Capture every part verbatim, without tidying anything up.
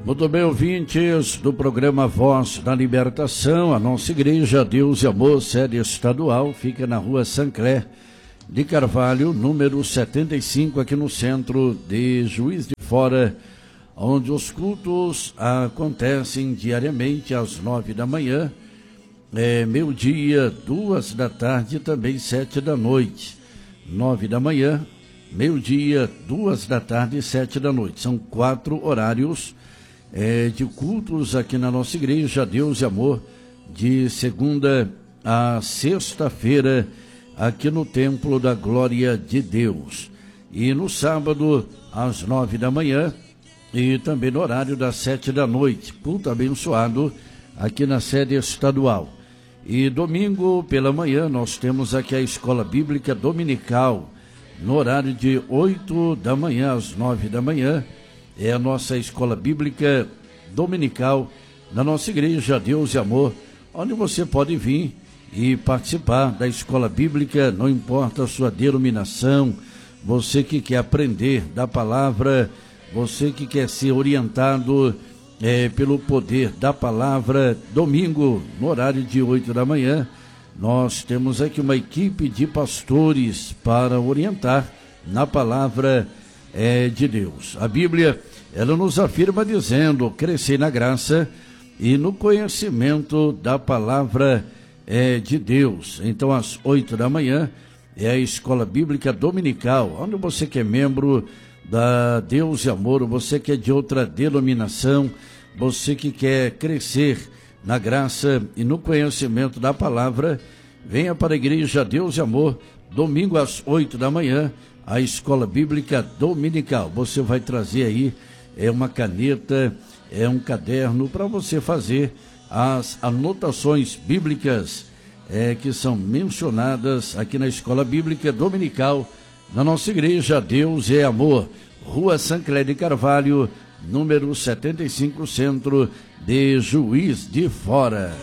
Muito bem, ouvintes do programa Voz da Libertação, a nossa igreja Deus e Amor, sede estadual, fica na rua Sancler de Carvalho, número setenta e cinco, aqui no centro de Juiz de Fora, onde os cultos acontecem diariamente às nove da manhã, é, meio-dia, duas da tarde e também sete da noite. Nove da manhã, meio-dia, duas da tarde e sete da noite. São quatro horários É, de cultos aqui na nossa igreja Deus e Amor, de segunda a sexta-feira, aqui no Templo da Glória de Deus. E no sábado, às nove da manhã, e também no horário das sete da noite, culto abençoado aqui na sede estadual. E domingo pela manhã, nós temos aqui a Escola Bíblica Dominical, no horário de oito da manhã às nove da manhã, é a nossa escola bíblica dominical da nossa igreja Deus e Amor, onde você pode vir e participar da escola bíblica, não importa a sua denominação, você que quer aprender da palavra, você que quer ser orientado é, pelo poder da palavra. Domingo, no horário de oito da manhã, nós temos aqui uma equipe de pastores para orientar na palavra É de Deus. A Bíblia, ela nos afirma dizendo: crescer na graça e no conhecimento da palavra é, de Deus. Então, às oito da manhã, é a Escola Bíblica Dominical, onde você que é membro da Deus e Amor, você que é de outra denominação, você que quer crescer na graça e no conhecimento da palavra, venha para a Igreja Deus e Amor, domingo às oito da manhã, a Escola Bíblica Dominical. Você vai trazer aí é uma caneta, é um caderno para você fazer as anotações bíblicas é, que são mencionadas aqui na Escola Bíblica Dominical, na nossa igreja Deus é Amor, Rua Sancler de Carvalho, número setenta e cinco, centro de Juiz de Fora.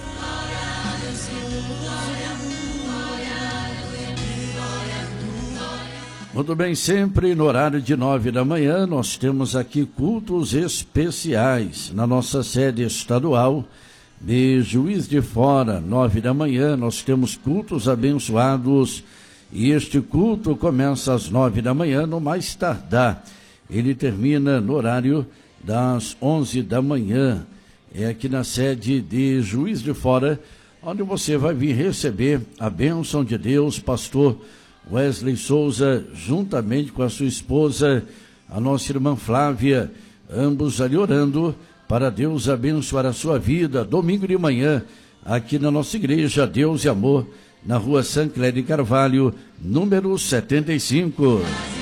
Muito bem, sempre no horário de nove da manhã, nós temos aqui cultos especiais na nossa sede estadual de Juiz de Fora. Nove da manhã, nós temos cultos abençoados e este culto começa às nove da manhã, no mais tardar. Ele termina no horário das onze da manhã. É aqui na sede de Juiz de Fora, onde você vai vir receber a bênção de Deus, pastor Wesley Souza, juntamente com a sua esposa, a nossa irmã Flávia, ambos ali orando para Deus abençoar a sua vida. Domingo de manhã, aqui na nossa igreja Deus e Amor, na rua Sancler de Carvalho, número setenta e cinco.